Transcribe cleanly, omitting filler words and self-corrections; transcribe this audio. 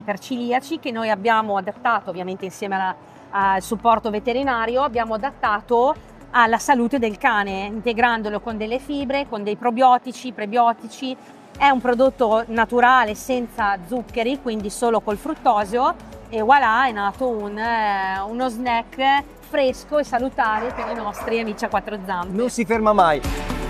per celiaci che noi abbiamo adattato, ovviamente insieme al supporto veterinario, abbiamo adattato alla salute del cane, integrandolo con delle fibre, con dei probiotici, prebiotici. È un prodotto naturale senza zuccheri, quindi solo col fruttosio, e voilà, è nato uno snack fresco e salutare per i nostri amici a quattro zampe. Non si ferma mai.